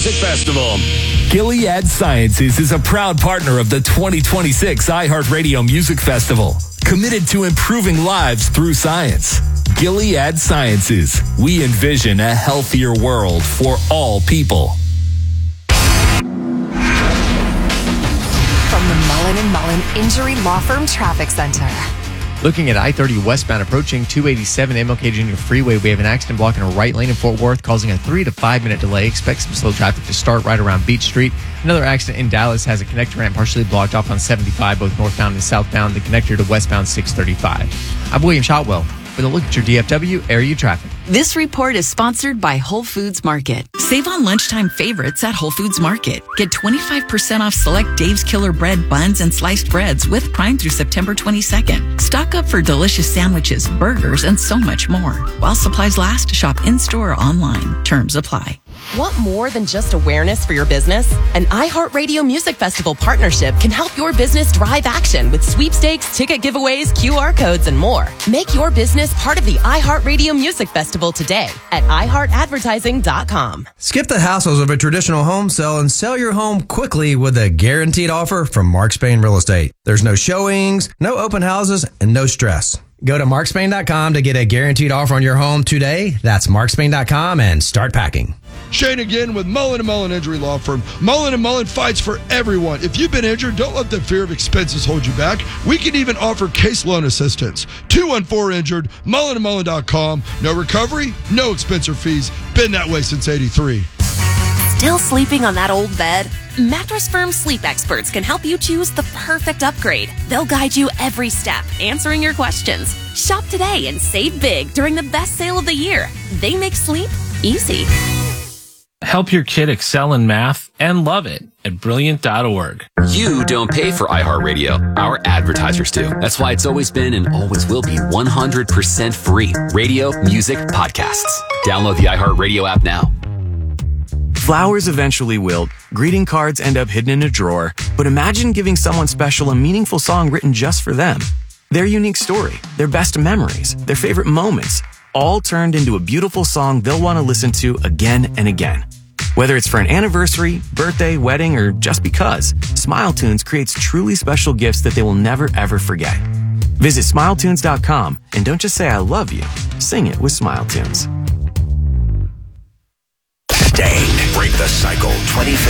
Music Festival. Gilead Sciences is a proud partner of the 2026 iHeartRadio Music Festival, committed to improving lives through science. Gilead Sciences. We envision a healthier world for all people. From the Mullen & Mullen Injury Law Firm Traffic Center. Looking at I-30 westbound approaching 287 MLK Junior Freeway, we have an accident blocking a right lane in Fort Worth, causing a 3 to 5 minute delay. Expect some slow traffic to start right around Beach Street. Another accident in Dallas has a connector ramp partially blocked off on 75, both northbound and southbound, the connector to westbound 635. I'm William Shotwell with a look at your DFW area traffic. This report is sponsored by Whole Foods Market. Save on lunchtime favorites at Whole Foods Market. Get 25% off select Dave's Killer Bread buns and sliced breads with Prime through September 22nd. Stock up for delicious sandwiches, burgers, and so much more. While supplies last, shop in-store or online. Terms apply. Want more than just awareness for your business? An iHeartRadio Music Festival partnership can help your business drive action with sweepstakes, ticket giveaways, QR codes, and more. Make your business part of the iHeartRadio Music Festival today at iHeartAdvertising.com. Skip the hassles of a traditional home sale and sell your home quickly with a guaranteed offer from Mark Spain Real Estate. There's no showings, no open houses, and no stress. Go to markspain.com to get a guaranteed offer on your home today. That's markspain.com and start packing. Shane again with Mullen & Mullen Injury Law Firm. Mullen & Mullen fights for everyone. If you've been injured, don't let the fear of expenses hold you back. We can even offer case loan assistance. 214-INJURED, mullenandmullen.com. No recovery, no expense or fees. Been that way since 83. Still sleeping on that old bed? Mattress Firm sleep experts can help you choose the perfect upgrade. They'll guide you every step, answering your questions. Shop today and save big during the best sale of the year. They make sleep easy. Help your kid excel in math and love it at Brilliant.org. You don't pay for iHeartRadio. Our advertisers do. That's why it's always been and always will be 100% free. Radio, music, podcasts. Download the iHeartRadio app now. Flowers eventually wilt, greeting cards end up hidden in a drawer, but imagine giving someone special a meaningful song written just for them. Their unique story, their best memories, their favorite moments, all turned into a beautiful song they'll want to listen to again and again. Whether it's for an anniversary, birthday, wedding, or just because, SmileTunes creates truly special gifts that they will never ever forget. Visit SmileTunes.com and don't just say I love you, sing it with SmileTunes. Stay. Break the cycle. 25th